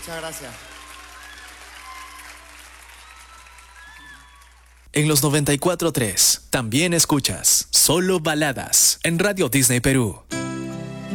Muchas gracias. En los 94.3 también escuchas Solo Baladas en Radio Disney Perú.